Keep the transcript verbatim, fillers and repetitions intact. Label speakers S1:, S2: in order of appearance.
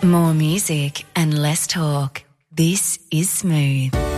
S1: More music and less talk. This is Smooth.